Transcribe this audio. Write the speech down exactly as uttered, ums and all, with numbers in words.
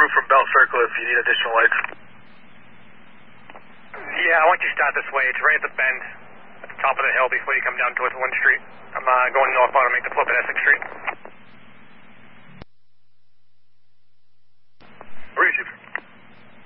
route from Bell Circle if you need additional lights. Yeah, I want you to start this way. It's right at the bend, at the top of the hill before you come down towards one street. I'm uh, going northbound to make the flip at Essex Street.